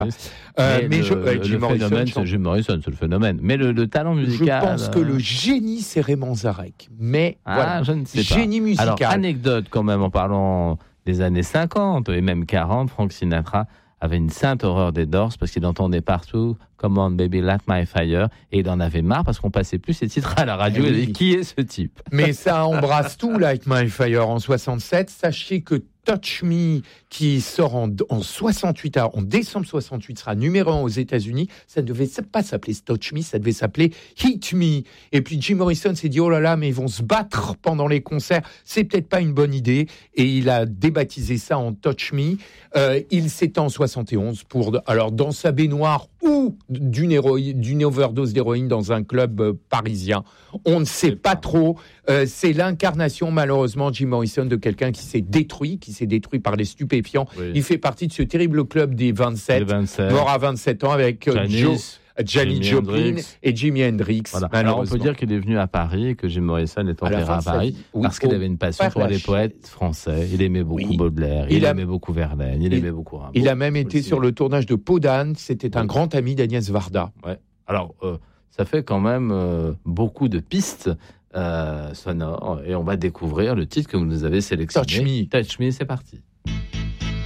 Mais Jim Morrison, c'est Jim Morrison, c'est le phénomène. Mais le talent musical... Je pense que le génie, c'est Raymond Zarek. Mais voilà, je ne sais pas. Génie musical. Alors, anecdote quand même, en parlant des années 50 et même 40, Frank Sinatra avait une sainte horreur des Doors parce qu'il entendait partout « Come on baby, light my fire » et il en avait marre parce qu'on passait plus ces titres à la radio. Il dit, qui est ce type ? Mais ça embrasse tout, Light My Fire en 67. Sachez que Touch Me, qui sort en 68, en décembre 68, sera numéro 1 aux États-Unis. Ça ne devait pas s'appeler Touch Me, ça devait s'appeler Hit Me. Et puis Jim Morrison s'est dit, oh là là, mais ils vont se battre pendant les concerts. C'est peut-être pas une bonne idée. Et il a débaptisé ça en Touch Me. Il s'étend en 71 alors dans sa baignoire ou d'une overdose d'héroïne dans un club parisien. On ne sait pas trop. C'est l'incarnation, malheureusement, Jim Morrison, de quelqu'un qui s'est détruit par les stupéfiants. Oui. Il fait partie de ce terrible club des 27, mort à 27 ans avec Janis Joplin et Jimi Hendrix. Voilà. Alors on peut dire qu'il est venu à Paris et que Jim Morrison est enterré à Paris parce qu'il avait une passion pour les poètes français. Il aimait beaucoup Baudelaire, il aimait beaucoup Verlaine, il aimait beaucoup Rimbaud. Il a même été sur le tournage de Peau d'âne. C'était un grand ami d'Agnès Varda. Ouais. Alors ça fait quand même beaucoup de pistes sonores et on va découvrir le titre que vous nous avez sélectionné. Touch Me. Touch Me, c'est parti.